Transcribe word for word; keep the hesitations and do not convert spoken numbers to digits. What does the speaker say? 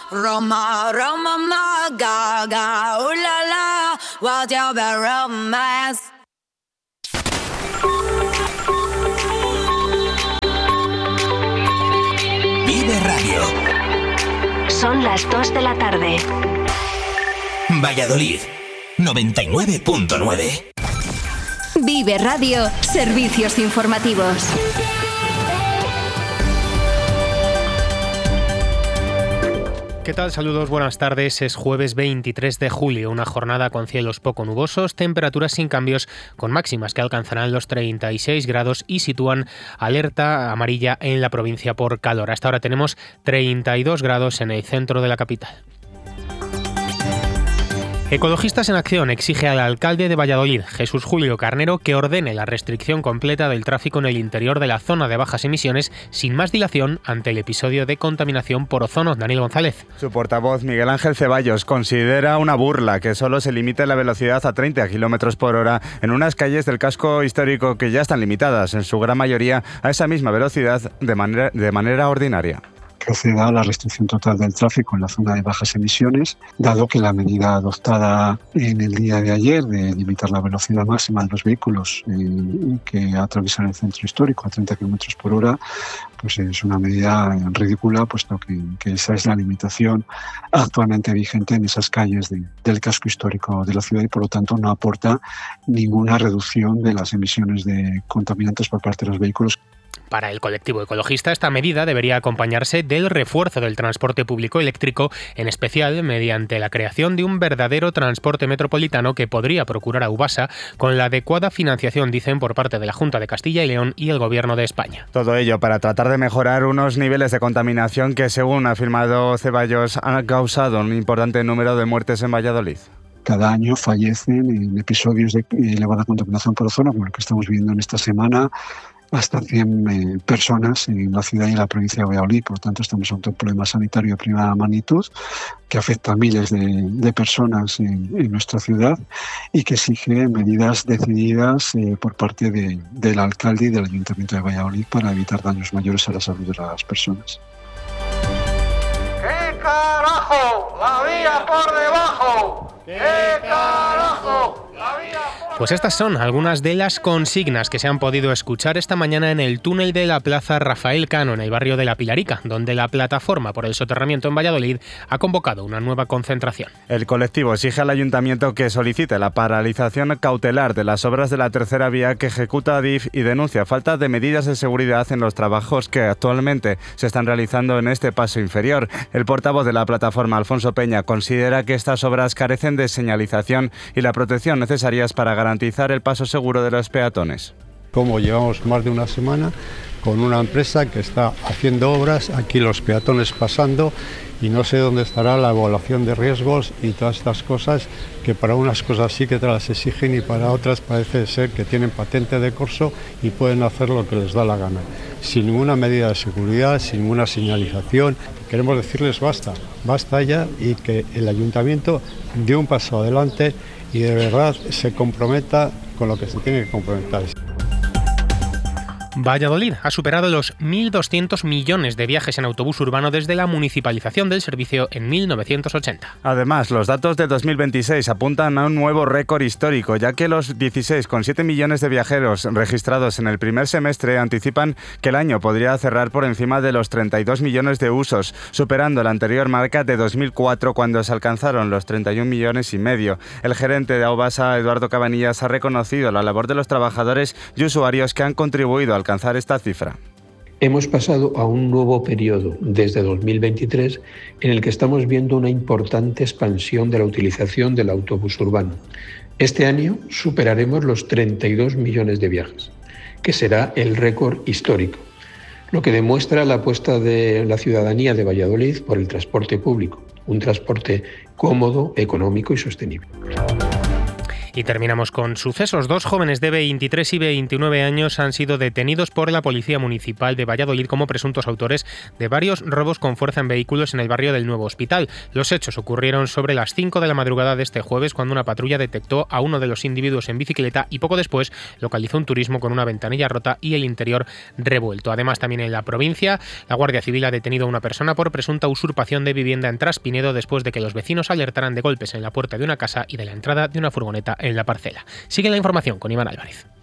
Roma, Roma, ma, gaga, ooh la la, what's your bad romance? Vive Radio. Son las dos de la tarde. Valladolid, noventa y nueve punto nueve. Vive Radio, servicios informativos. ¿Qué tal? Saludos, buenas tardes. Es jueves veintitrés de julio, una jornada con cielos poco nubosos, temperaturas sin cambios, con máximas que alcanzarán los treinta y seis grados y sitúan alerta amarilla en la provincia por calor. Hasta ahora tenemos treinta y dos grados en el centro de la capital. Ecologistas en Acción exige al alcalde de Valladolid, Jesús Julio Carnero, que ordene la restricción completa del tráfico en el interior de la zona de bajas emisiones sin más dilación ante el episodio de contaminación por ozono. Daniel González. Su portavoz, Miguel Ángel Ceballos, considera una burla que solo se limite la velocidad a treinta kilómetros por hora en unas calles del casco histórico que ya están limitadas, en su gran mayoría, a esa misma velocidad de manera, de manera ordinaria. Proceda a la restricción total del tráfico en la zona de bajas emisiones, dado que la medida adoptada en el día de ayer de limitar la velocidad máxima de los vehículos eh, que atraviesan el centro histórico a treinta kilómetros por hora, pues es una medida ridícula, puesto que, que esa es la limitación actualmente vigente en esas calles de, del casco histórico de la ciudad y por lo tanto no aporta ninguna reducción de las emisiones de contaminantes por parte de los vehículos. Para el colectivo ecologista, esta medida debería acompañarse del refuerzo del transporte público eléctrico, en especial mediante la creación de un verdadero transporte metropolitano que podría procurar a Ubasa con la adecuada financiación, dicen, por parte de la Junta de Castilla y León y el Gobierno de España. Todo ello para tratar de mejorar unos niveles de contaminación que, según ha afirmado Ceballos, han causado un importante número de muertes en Valladolid. Cada año fallecen en episodios de elevada contaminación por ozono, como el que estamos viviendo en esta semana, hasta cien eh, personas en la ciudad y en la provincia de Valladolid. Por lo tanto, estamos ante un problema sanitario de primera magnitud que afecta a miles de, de personas en, en nuestra ciudad y que exige medidas decididas eh, por parte de, del alcalde y del Ayuntamiento de Valladolid para evitar daños mayores a la salud de las personas. ¡Qué carajo! ¡La vía por debajo! ¡Qué carajo! ¡La vía por... Pues estas son algunas de las consignas que se han podido escuchar esta mañana en el túnel de la Plaza Rafael Cano, en el barrio de La Pilarica, donde la Plataforma por el Soterramiento en Valladolid ha convocado una nueva concentración. El colectivo exige al Ayuntamiento que solicite la paralización cautelar de las obras de la tercera vía que ejecuta Adif y denuncia falta de medidas de seguridad en los trabajos que actualmente se están realizando en este paso inferior. El portavoz de la Plataforma, Alfonso Peña, considera que estas obras carecen de señalización y la protección necesarias para garantizar el paso seguro de los peatones. Como llevamos más de una semana con una empresa que está haciendo obras, aquí los peatones pasando, y no sé dónde estará la evaluación de riesgos y todas estas cosas que para unas cosas sí que te las exigen y para otras parece ser que tienen patente de corso y pueden hacer lo que les da la gana, sin ninguna medida de seguridad, sin ninguna señalización. Queremos decirles basta, basta ya, y que el Ayuntamiento dé un paso adelante y de verdad se comprometa con lo que se tiene que comprometer. Valladolid ha superado los mil doscientos millones de viajes en autobús urbano desde la municipalización del servicio en mil novecientos ochenta. Además, los datos de dos mil veintiséis apuntan a un nuevo récord histórico, ya que los dieciséis coma siete millones de viajeros registrados en el primer semestre anticipan que el año podría cerrar por encima de los treinta y dos millones de usos, superando la anterior marca de dos mil cuatro, cuando se alcanzaron los treinta y un millones y medio. El gerente de Aubasa, Eduardo Cabanillas, ha reconocido la labor de los trabajadores y usuarios que han contribuido a alcanzar esta cifra. Hemos pasado a un nuevo periodo desde dos mil veintitrés en el que estamos viendo una importante expansión de la utilización del autobús urbano. Este año superaremos los treinta y dos millones de viajes, que será el récord histórico, lo que demuestra la apuesta de la ciudadanía de Valladolid por el transporte público, un transporte cómodo, económico y sostenible. Y terminamos con sucesos. Dos jóvenes de veintitrés y veintinueve años han sido detenidos por la Policía Municipal de Valladolid como presuntos autores de varios robos con fuerza en vehículos en el barrio del Nuevo Hospital. Los hechos ocurrieron sobre las cinco de la madrugada de este jueves, cuando una patrulla detectó a uno de los individuos en bicicleta y poco después localizó un turismo con una ventanilla rota y el interior revuelto. Además, también en la provincia, la Guardia Civil ha detenido a una persona por presunta usurpación de vivienda en Traspinedo después de que los vecinos alertaran de golpes en la puerta de una casa y de la entrada de una furgoneta en la parcela. Sigue la información con Iván Álvarez.